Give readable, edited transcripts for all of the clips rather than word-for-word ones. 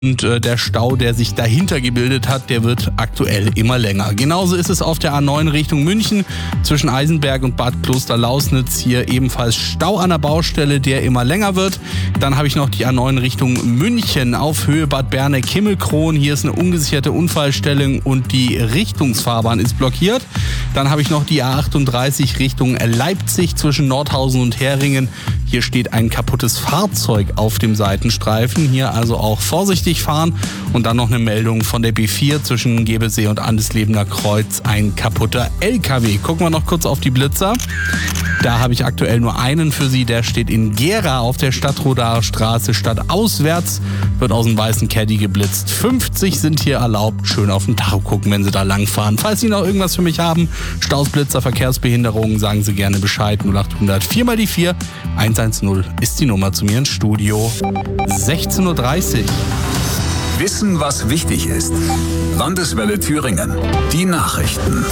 Und der Stau, der sich dahinter gebildet hat, der wird aktuell immer länger. Genauso ist es auf der A9 Richtung München zwischen Eisenberg und Bad Klosterlausnitz. Hier ebenfalls Stau an der Baustelle, der immer länger wird. Dann habe ich noch die A9 Richtung München auf Höhe Bad Berneck-Himmelkron. Hier ist eine ungesicherte Unfallstelle und die Richtungsfahrbahn ist blockiert. Dann habe ich noch die A38 Richtung Leipzig zwischen Nordhausen und Heringen. Hier steht ein kaputtes Fahrzeug auf dem Seitenstreifen. Hier also auch vorsichtig fahren. Und dann noch eine Meldung von der B4 zwischen Gebelsee und Andeslebener Kreuz. Ein kaputter LKW. Gucken wir noch kurz auf die Blitzer. Da habe ich aktuell nur einen für Sie. Der steht in Gera auf der Stadtrodaer Straße. Stadtauswärts wird aus dem weißen Caddy geblitzt. 50 sind hier erlaubt. Schön auf den Tacho gucken, wenn Sie da langfahren. Falls Sie noch irgendwas für mich haben, Staus, Blitzer, Verkehrsbehinderungen, sagen Sie gerne Bescheid. 0800 4 mal die 4 110 ist die Nummer zu mir ins Studio. 16:30 Uhr. Wissen, was wichtig ist. Landeswelle Thüringen. Die Nachrichten.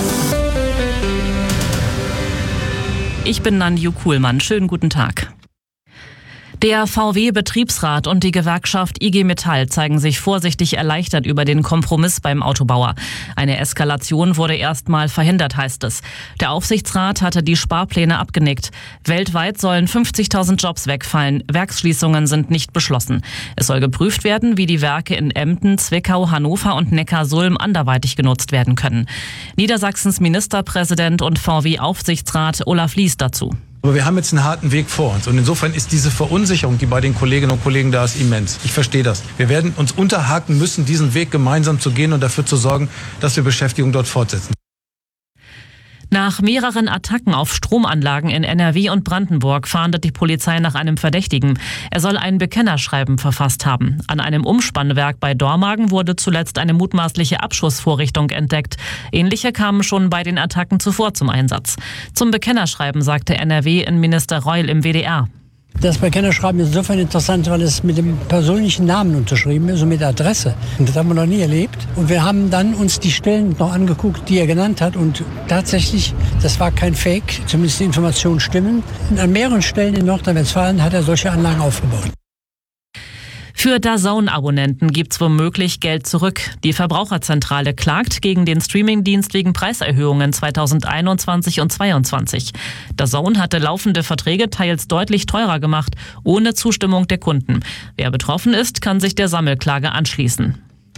Ich bin Nanju Kuhlmann. Schönen guten Tag. Der VW-Betriebsrat und die Gewerkschaft IG Metall zeigen sich vorsichtig erleichtert über den Kompromiss beim Autobauer. Eine Eskalation wurde erstmal verhindert, heißt es. Der Aufsichtsrat hatte die Sparpläne abgenickt. Weltweit sollen 50.000 Jobs wegfallen. Werksschließungen sind nicht beschlossen. Es soll geprüft werden, wie die Werke in Emden, Zwickau, Hannover und Neckarsulm anderweitig genutzt werden können. Niedersachsens Ministerpräsident und VW-Aufsichtsrat Olaf Lies dazu. Aber wir haben jetzt einen harten Weg vor uns und insofern ist diese Verunsicherung, die bei den Kolleginnen und Kollegen da ist, immens. Ich verstehe das. Wir werden uns unterhaken müssen, diesen Weg gemeinsam zu gehen und dafür zu sorgen, dass wir Beschäftigung dort fortsetzen. Nach mehreren Attacken auf Stromanlagen in NRW und Brandenburg fahndet die Polizei nach einem Verdächtigen. Er soll ein Bekennerschreiben verfasst haben. An einem Umspannwerk bei Dormagen wurde zuletzt eine mutmaßliche Abschussvorrichtung entdeckt. Ähnliche kamen schon bei den Attacken zuvor zum Einsatz. Zum Bekennerschreiben sagte NRW-Innenminister Reul im WDR. Das Bekennerschreiben ist insofern interessant, weil es mit dem persönlichen Namen unterschrieben ist und mit der Adresse. Und das haben wir noch nie erlebt. Und wir haben dann uns die Stellen noch angeguckt, die er genannt hat. Und tatsächlich, das war kein Fake, zumindest die Informationen stimmen. Und an mehreren Stellen in Nordrhein-Westfalen hat er solche Anlagen aufgebaut. Für DAZN-Abonnenten gibt's womöglich Geld zurück. Die Verbraucherzentrale klagt gegen den Streamingdienst wegen Preiserhöhungen 2021 und 2022. DAZN hatte laufende Verträge teils deutlich teurer gemacht, ohne Zustimmung der Kunden. Wer betroffen ist, kann sich der Sammelklage anschließen.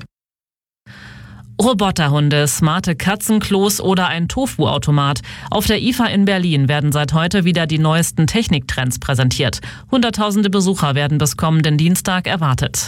Roboterhunde, smarte Katzenklos oder ein Tofu-Automat. Auf der IFA in Berlin werden seit heute wieder die neuesten Techniktrends präsentiert. Hunderttausende Besucher werden bis kommenden Dienstag erwartet.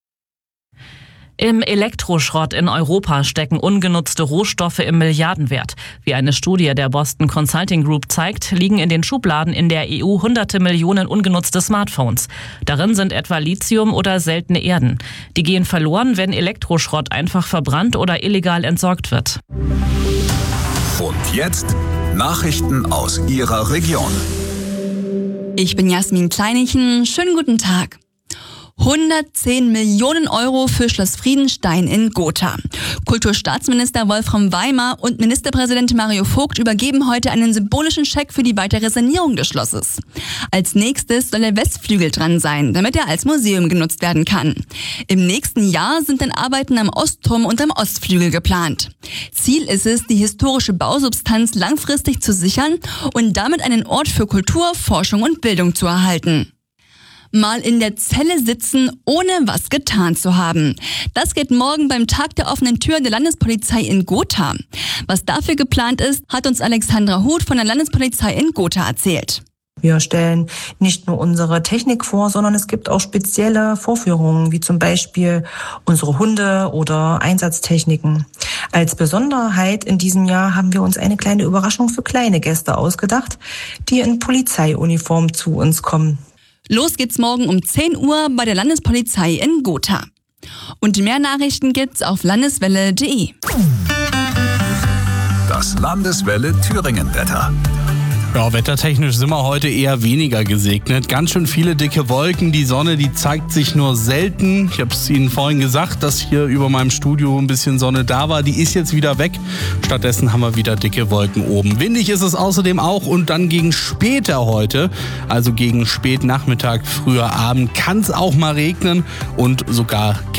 Im Elektroschrott in Europa stecken ungenutzte Rohstoffe im Milliardenwert. Wie eine Studie der Boston Consulting Group zeigt, liegen in den Schubladen in der EU hunderte Millionen ungenutzte Smartphones. Darin sind etwa Lithium oder seltene Erden. Die gehen verloren, wenn Elektroschrott einfach verbrannt oder illegal entsorgt wird. Und jetzt Nachrichten aus Ihrer Region. Ich bin Jasmin Kleinichen. Schönen guten Tag. 110 Millionen Euro für Schloss Friedenstein in Gotha. Kulturstaatsminister Wolfram Weimar und Ministerpräsident Mario Vogt übergeben heute einen symbolischen Scheck für die weitere Sanierung des Schlosses. Als nächstes soll der Westflügel dran sein, damit er als Museum genutzt werden kann. Im nächsten Jahr sind dann Arbeiten am Ostturm und am Ostflügel geplant. Ziel ist es, die historische Bausubstanz langfristig zu sichern und damit einen Ort für Kultur, Forschung und Bildung zu erhalten. Mal in der Zelle sitzen, ohne was getan zu haben. Das geht morgen beim Tag der offenen Tür der Landespolizei in Gotha. Was dafür geplant ist, hat uns Alexandra Huth von der Landespolizei in Gotha erzählt. Wir stellen nicht nur unsere Technik vor, sondern es gibt auch spezielle Vorführungen, wie zum Beispiel unsere Hunde oder Einsatztechniken. Als Besonderheit in diesem Jahr haben wir uns eine kleine Überraschung für kleine Gäste ausgedacht, die in Polizeiuniform zu uns kommen. Los geht's morgen um 10 Uhr bei der Landespolizei in Gotha. Und mehr Nachrichten gibt's auf landeswelle.de. Das Landeswelle Thüringen Wetter. Ja, wettertechnisch sind wir heute eher weniger gesegnet. Ganz schön viele dicke Wolken. Die Sonne, die zeigt sich nur selten. Ich habe es Ihnen vorhin gesagt, dass hier über meinem Studio ein bisschen Sonne da war. Die ist jetzt wieder weg. Stattdessen haben wir wieder dicke Wolken oben. Windig ist es außerdem auch und dann gegen später heute, also gegen Spätnachmittag, früher Abend, kann es auch mal regnen und sogar